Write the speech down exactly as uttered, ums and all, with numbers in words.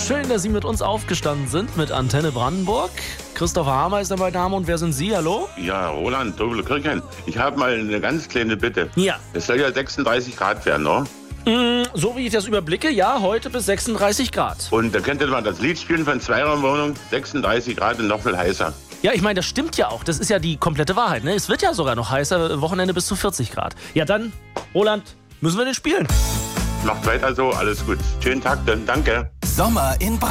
Schön, dass Sie mit uns aufgestanden sind mit Antenne Brandenburg. Christopher Hamer ist dabei, Dame. Und wer sind Sie? Hallo? Ja, Roland, Doble-Kirchen. Ich habe mal eine ganz kleine Bitte. Ja. Es soll ja sechsunddreißig Grad werden, ne? Mm, so wie ich das überblicke, ja, heute bis sechsunddreißig Grad. Und da könnte man das Lied spielen von Zweiraumwohnung, sechsunddreißig Grad und noch viel heißer. Ja, ich meine, das stimmt ja auch. Das ist ja die komplette Wahrheit. Ne? Es wird ja sogar noch heißer, Wochenende bis zu vierzig Grad. Ja, dann, Roland, müssen wir den spielen. Macht weiter so, alles gut. Schönen Tag dann, danke. Sommer in Brandenburg.